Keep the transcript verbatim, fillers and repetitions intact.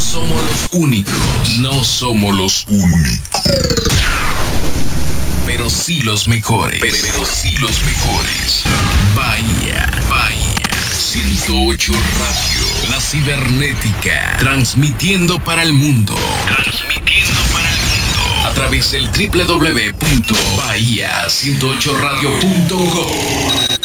somos los únicos, no somos los únicos, pero sí los mejores, pero sí los mejores. Bahía, Bahía, ciento ocho Radio, la cibernética, transmitiendo para el mundo, transmitiendo para el mundo, a través del doble u doble u doble u punto bahía ciento ocho radio punto com.